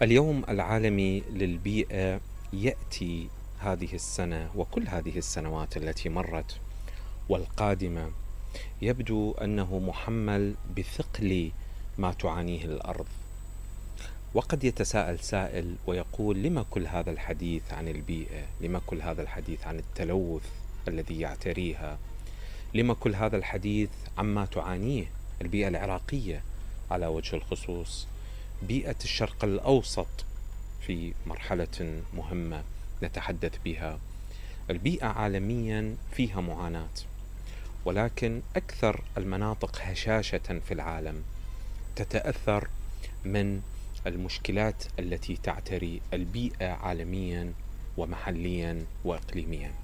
اليوم العالمي للبيئة يأتي هذه السنة وكل هذه السنوات التي مرت والقادمة يبدو أنه محمل بثقل ما تعانيه الأرض. وقد يتساءل سائل ويقول: لما كل هذا الحديث عن البيئة؟ لما كل هذا الحديث عن التلوث الذي يعتريها؟ لما كل هذا الحديث عما تعانيه البيئة العراقية على وجه الخصوص، بيئة الشرق الأوسط في مرحلة مهمة نتحدث بها؟ البيئة عالميا فيها معاناة، ولكن أكثر المناطق هشاشة في العالم تتأثر من المشكلات التي تعتري البيئة عالميا ومحليا وإقليميا.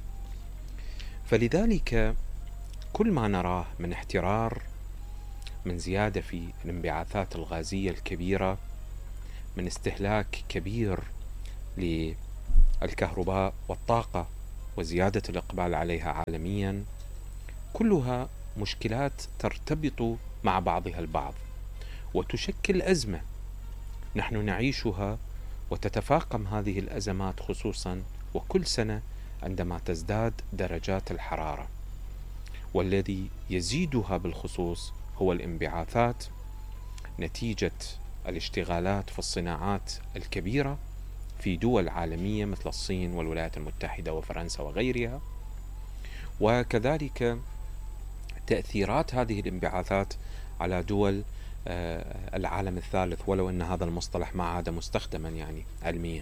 فلذلك كل ما نراه من احترار، من زيادة في الانبعاثات الغازية الكبيرة، من استهلاك كبير للكهرباء والطاقة وزيادة الإقبال عليها عالميا، كلها مشكلات ترتبط مع بعضها البعض وتشكل أزمة نحن نعيشها، وتتفاقم هذه الأزمات خصوصا وكل سنة عندما تزداد درجات الحرارة، والذي يزيدها بالخصوص هو الانبعاثات نتيجة الاشتغالات في الصناعات الكبيرة في دول عالمية مثل الصين والولايات المتحدة وفرنسا وغيرها، وكذلك تأثيرات هذه الانبعاثات على دول العالم الثالث، ولو أن هذا المصطلح ما عاد مستخدما يعني علميا،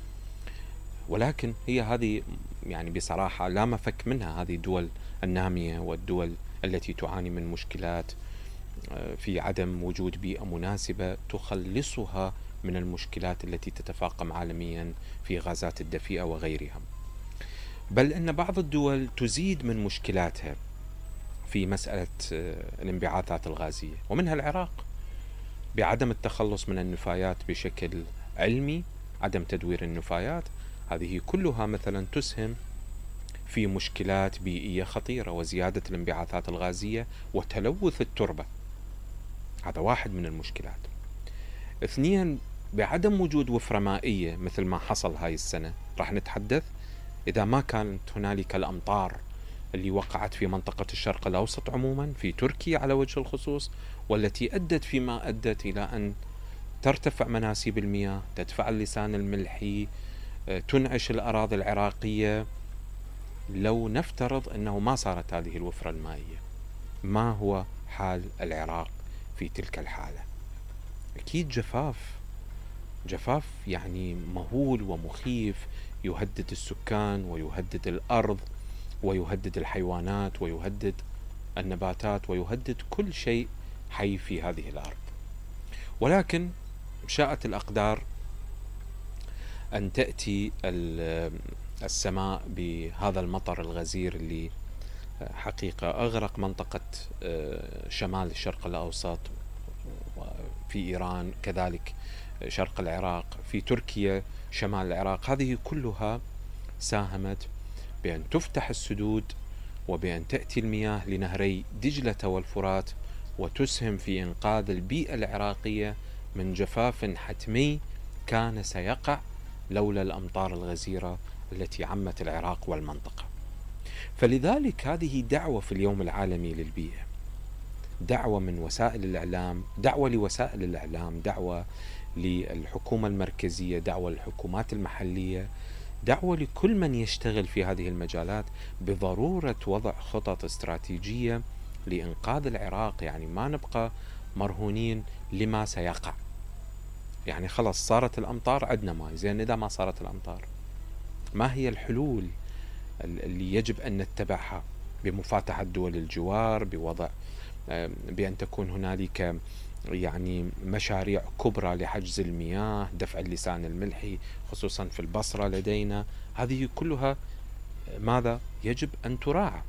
ولكن هي هذه يعني بصراحة لا مفك منها. هذه الدول النامية والدول التي تعاني من مشكلات في عدم وجود بيئة مناسبة تخلصها من المشكلات التي تتفاقم عالميا في غازات الدفيئة وغيرها، بل أن بعض الدول تزيد من مشكلاتها في مسألة الانبعاثات الغازية، ومنها العراق بعدم التخلص من النفايات بشكل علمي، عدم تدوير النفايات. هذه كلها مثلا تسهم في مشكلات بيئية خطيرة وزيادة الانبعاثات الغازية وتلوث التربة، هذا واحد من المشكلات. اثنين، بعدم وجود وفرة مائية مثل ما حصل هاي السنة. راح نتحدث إذا ما كانت هنالك الأمطار اللي وقعت في منطقة الشرق الأوسط عموما، في تركيا على وجه الخصوص، والتي أدت فيما أدت إلى أن ترتفع مناسيب المياه، تدفع اللسان الملحي، تنعش الأراضي العراقية. لو نفترض أنه ما صارت هذه الوفرة المائية، ما هو حال العراق في تلك الحالة؟ أكيد جفاف يعني مهول ومخيف، يهدد السكان ويهدد الأرض ويهدد الحيوانات ويهدد النباتات ويهدد كل شيء حي في هذه الأرض. ولكن شاءت الأقدار أن تأتي السماء بهذا المطر الغزير اللي حقيقة أغرق منطقة شمال الشرق الأوسط، وفي إيران كذلك شرق العراق، في تركيا شمال العراق. هذه كلها ساهمت بأن تفتح السدود وبأن تأتي المياه لنهري دجلة والفرات وتسهم في إنقاذ البيئة العراقية من جفاف حتمي كان سيقع لولا الأمطار الغزيرة التي عمت العراق والمنطقة. فلذلك هذه دعوة في اليوم العالمي للبيئة، دعوة من وسائل الإعلام، دعوة لوسائل الإعلام، دعوة للحكومة المركزية، دعوة للحكومات المحلية، دعوة لكل من يشتغل في هذه المجالات بضرورة وضع خطط استراتيجية لإنقاذ العراق. يعني ما نبقى مرهونين لما سيقع. يعني خلاص صارت الأمطار، عندنا ماء زين، إذا ما صارت الأمطار ما هي الحلول اللي يجب أن نتبعها؟ بمفاتحة دول الجوار، بوضع بأن تكون هنالك يعني مشاريع كبرى لحجز المياه، دفع اللسان الملحي خصوصا في البصرة لدينا. هذه كلها ماذا يجب أن تراعى؟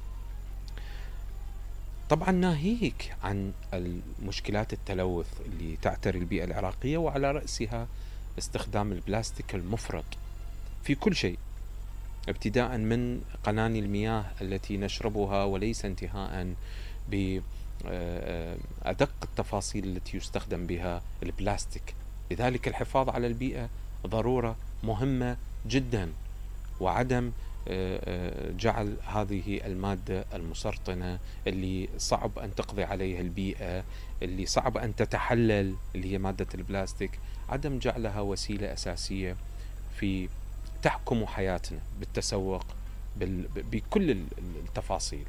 طبعا ناهيك عن المشكلات التلوث اللي تعتري البيئة العراقية، وعلى رأسها استخدام البلاستيك المفرط في كل شيء، ابتداء من قناني المياه التي نشربها، وليس انتهاء بأدق التفاصيل التي يستخدم بها البلاستيك لذلك الحفاظ على البيئة ضرورة مهمة جدا، وعدم جعل هذه المادة المسرطنة اللي صعب أن تقضي عليها البيئة، اللي صعب أن تتحلل، اللي هي مادة البلاستيك، عدم جعلها وسيلة أساسية في تحكم حياتنا بالتسوق بكل التفاصيل.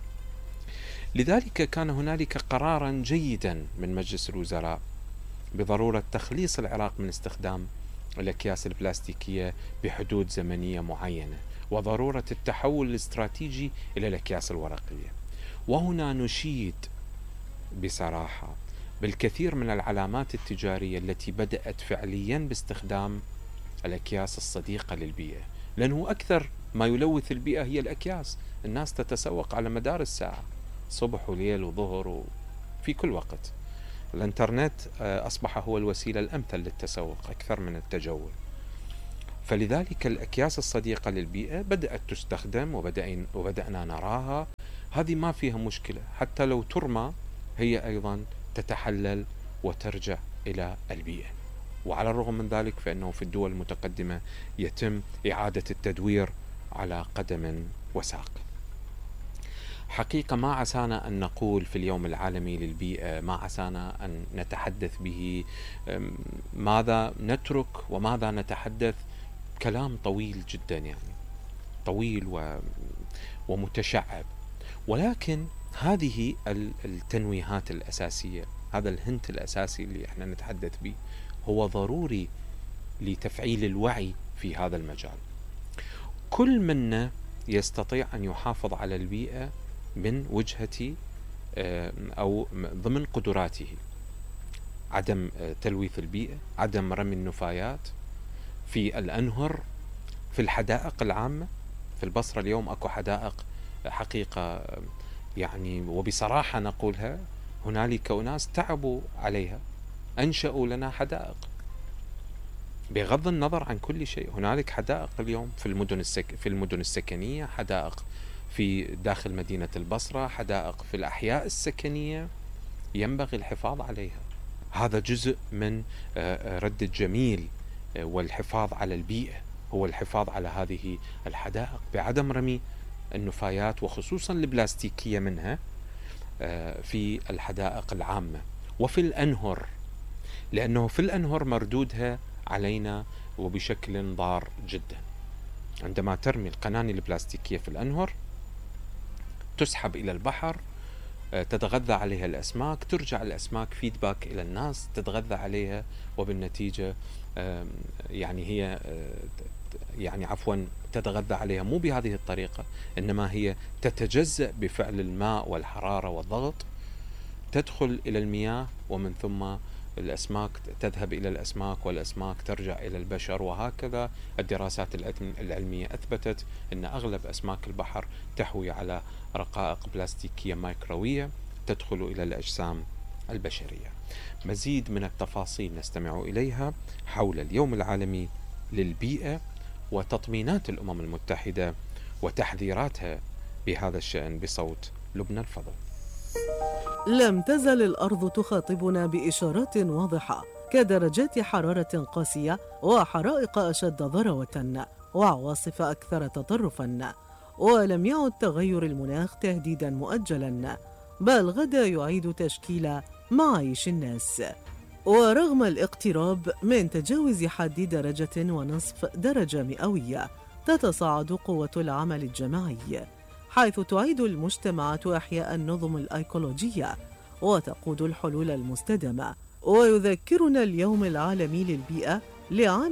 لذلك كان هنالك قرارا جيدا من مجلس الوزراء بضرورة تخليص العراق من استخدام الأكياس البلاستيكية بحدود زمنية معينة، وضرورة التحول الاستراتيجي إلى الأكياس الورقية. وهنا نشيد بصراحة بالكثير من العلامات التجارية التي بدأت فعليا باستخدام الأكياس الصديقة للبيئة، لأنه أكثر ما يلوث البيئة هي الأكياس. الناس تتسوق على مدار الساعة، صبح وليل وظهر وفي كل وقت. الانترنت أصبح هو الوسيلة الأمثل للتسوق أكثر من التجول. فلذلك الأكياس الصديقة للبيئة بدأت تستخدم، وبدأنا نراها. هذه ما فيها مشكلة، حتى لو ترمى هي أيضا تتحلل وترجع إلى البيئة. وعلى الرغم من ذلك فإنه في الدول المتقدمة يتم إعادة التدوير على قدم وساق. حقيقة ما عسانا أن نقول في اليوم العالمي للبيئة، ما عسانا أن نتحدث به، ماذا نترك وماذا نتحدث، كلام طويل جدا يعني، طويل ومتشعب. ولكن هذه التنويهات الأساسية، هذا الهنت الأساسي اللي احنا نتحدث به هو ضروري لتفعيل الوعي في هذا المجال. كل منا يستطيع أن يحافظ على البيئة من وجهة أو ضمن قدراته. عدم تلويث البيئة، عدم رمي النفايات في الأنهر، في الحدائق العامة. في البصرة اليوم أكو حدائق حقيقة يعني، وبصراحة نقولها، هنالك أناس تعبوا عليها، أنشأوا لنا حدائق بغض النظر عن كل شيء. هنالك حدائق اليوم في المدن السكنية، حدائق في داخل مدينة البصرة، حدائق في الأحياء السكنية، ينبغي الحفاظ عليها. هذا جزء من رد الجميل والحفاظ على البيئة، هو الحفاظ على هذه الحدائق بعدم رمي النفايات، وخصوصا البلاستيكية منها، في الحدائق العامة وفي الأنهر، لأنه في الأنهر مردودها علينا وبشكل ضار جدا. عندما ترمي القناني البلاستيكية في الأنهر تسحب إلى البحر، تتغذى عليها الأسماك، ترجع الأسماك فيدباك إلى الناس تتغذى عليها، وبالنتيجة يعني هي يعني عفوا تتغذى عليها مو بهذه الطريقة، إنما هي تتجزأ بفعل الماء والحرارة والضغط، تدخل إلى المياه، ومن ثم الأسماك تذهب إلى الأسماك، والأسماك ترجع إلى البشر. وهكذا الدراسات العلمية أثبتت أن أغلب أسماك البحر تحوي على رقائق بلاستيكية ميكروية تدخل إلى الأجسام البشرية. مزيد من التفاصيل نستمع إليها حول اليوم العالمي للبيئة وتطمينات الأمم المتحدة وتحذيراتها بهذا الشأن بصوت لبنى الفضل. لم تزل الأرض تخاطبنا بإشارات واضحة كدرجات حرارة قاسية وحرائق أشد ضراوة وعواصف أكثر تطرفاً، ولم يعد تغير المناخ تهديداً مؤجلاً، بل غدا يعيد تشكيل معايش الناس. ورغم الاقتراب من تجاوز حد 1.5 درجة مئوية، تتصاعد قوة العمل الجماعي، حيث تعيد المجتمعات إحياء النظم الأيكولوجية وتقود الحلول المستدامة. ويذكرنا اليوم العالمي للبيئة لعام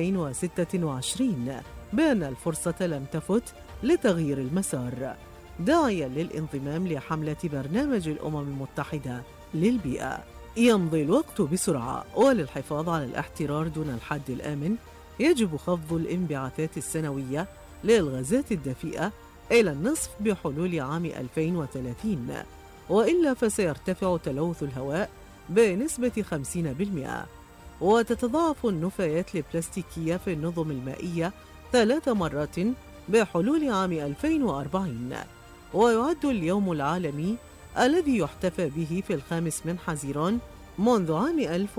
2026 بأن الفرصة لم تفت لتغيير المسار، داعياً للانضمام لحملة برنامج الأمم المتحدة للبيئة. يمضي الوقت بسرعة، وللحفاظ على الاحترار دون الحد الآمن يجب خفض الانبعاثات السنوية للغازات الدفيئة إلى النصف بحلول عام 2030، وإلا فسيرتفع تلوث الهواء بنسبة 50%، وتتضاعف النفايات البلاستيكية في النظم المائية 3 مرات بحلول عام 2040. ويعد اليوم العالمي الذي يحتفى به في 5 من حزيران منذ عام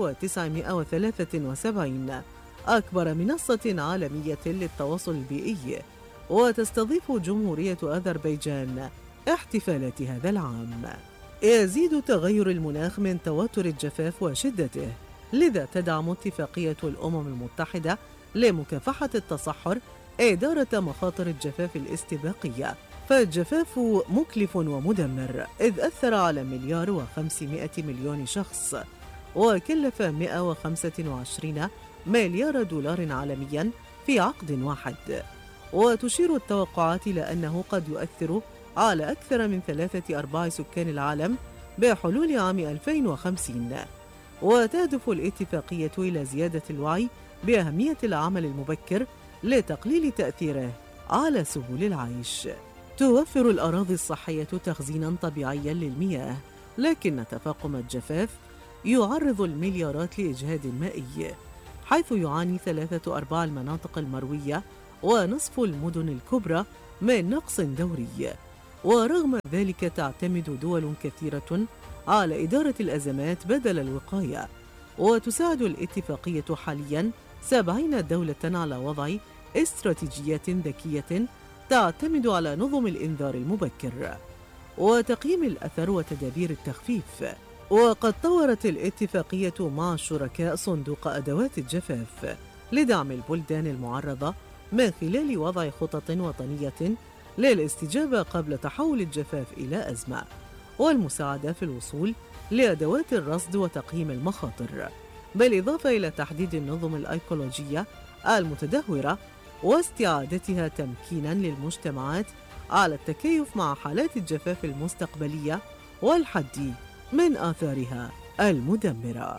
1973 أكبر منصة عالمية للتواصل البيئي، وتستضيف جمهورية أذربيجان احتفالات هذا العام. يزيد تغير المناخ من توتر الجفاف وشدته، لذا تدعم اتفاقية الأمم المتحدة لمكافحة التصحر إدارة مخاطر الجفاف الاستباقية. فالجفاف مكلف ومدمر، إذ أثر على 1,500,000,000 شخص، وكلف 125 مليار دولار عالمياً في عقد واحد. وتشير التوقعات إلى أنه قد يؤثر على أكثر من 3/4 سكان العالم بحلول عام 2050. وتهدف الاتفاقية إلى زيادة الوعي بأهمية العمل المبكر لتقليل تأثيره على سبل العيش. توفر الأراضي الصحية تخزيناً طبيعياً للمياه، لكن تفاقم الجفاف يعرض المليارات لإجهاد مائي، حيث يعاني 3/4 المناطق المروية ونصف المدن الكبرى من نقص دوري. ورغم ذلك تعتمد دول كثيرة على إدارة الأزمات بدل الوقاية، وتساعد الاتفاقية حالياً 70 دولة على وضع استراتيجيات ذكية تعتمد على نظم الإنذار المبكر وتقييم الأثر وتدابير التخفيف. وقد طورت الاتفاقية مع الشركاء صندوق أدوات الجفاف لدعم البلدان المعرضة من خلال وضع خطط وطنية للاستجابة قبل تحول الجفاف إلى أزمة، والمساعدة في الوصول لأدوات الرصد وتقييم المخاطر، بالإضافة إلى تحديد النظم الإيكولوجية المتدهورة واستعادتها تمكيناً للمجتمعات على التكيف مع حالات الجفاف المستقبلية والحد من آثارها المدمرة.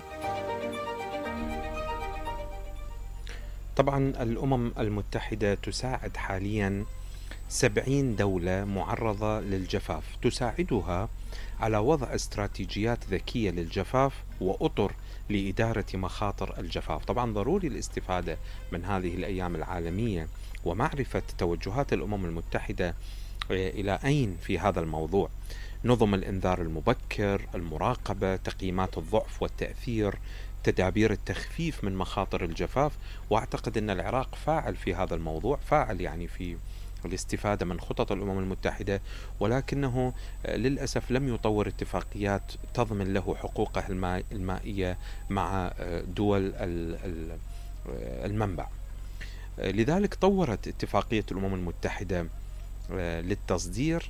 طبعا الأمم المتحدة تساعد حاليا 70 دولة معرضة للجفاف، تساعدها على وضع استراتيجيات ذكية للجفاف وأطر لإدارة مخاطر الجفاف. طبعا ضروري الاستفادة من هذه الأيام العالمية ومعرفة توجهات الأمم المتحدة إلى أين في هذا الموضوع. نظم الإنذار المبكر، المراقبة، تقييمات الضعف والتأثير، تدابير التخفيف من مخاطر الجفاف. وأعتقد أن العراق فاعل في هذا الموضوع، فاعل يعني في الاستفادة من خطط الأمم المتحدة، ولكنه للأسف لم يطور اتفاقيات تضمن له حقوقه المائية مع دول المنبع. لذلك طورت اتفاقية الأمم المتحدة للتصدير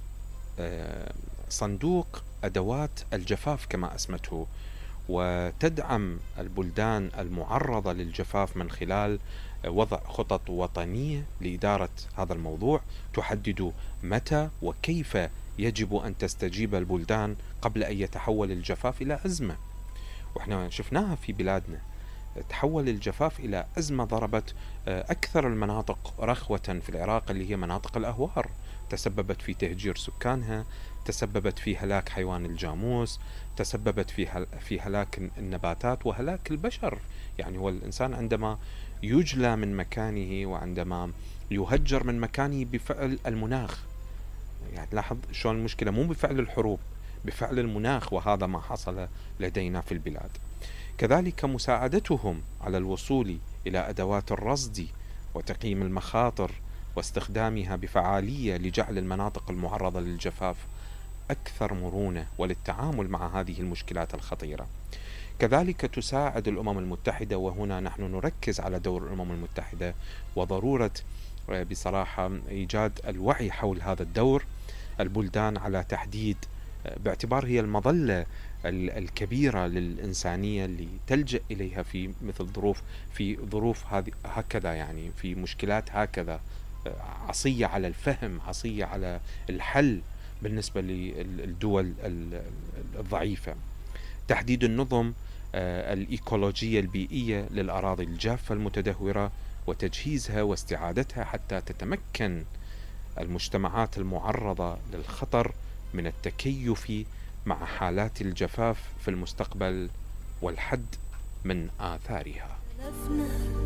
صندوق أدوات الجفاف كما اسمته، وتدعم البلدان المعرضة للجفاف من خلال وضع خطط وطنية لإدارة هذا الموضوع تحدد متى وكيف يجب أن تستجيب البلدان قبل أن يتحول الجفاف إلى أزمة. وإحنا شفناها في بلادنا، تحول الجفاف إلى أزمة ضربت أكثر المناطق رخوة في العراق اللي هي مناطق الأهوار، تسببت في تهجير سكانها، تسببت في هلاك حيوان الجاموس، تسببت في هلاك النباتات وهلاك البشر. يعني هو الإنسان عندما يجلى من مكانه وعندما يهجر من مكانه بفعل المناخ، يعني لاحظ شلون المشكلة مو بفعل الحروب، بفعل المناخ، وهذا ما حصل لدينا في البلاد. كذلك مساعدتهم على الوصول إلى أدوات الرصد وتقييم المخاطر واستخدامها بفعالية لجعل المناطق المعرضة للجفاف أكثر مرونة وللتعامل مع هذه المشكلات الخطيرة. كذلك تساعد الأمم المتحدة، وهنا نحن نركز على دور الأمم المتحدة وضرورة بصراحة إيجاد الوعي حول هذا الدور، البلدان على تحديد، باعتبار هي المظلة الكبيرة للإنسانية اللي تلجأ إليها في مثل ظروف هذه هكذا، يعني في مشكلات هكذا عصية على الفهم، عصية على الحل بالنسبة للدول الضعيفة. تحديد النظم الإيكولوجية البيئية للأراضي الجافة المتدهورة وتجهيزها واستعادتها حتى تتمكن المجتمعات المعرضة للخطر من التكيف مع حالات الجفاف في المستقبل والحد من آثارها.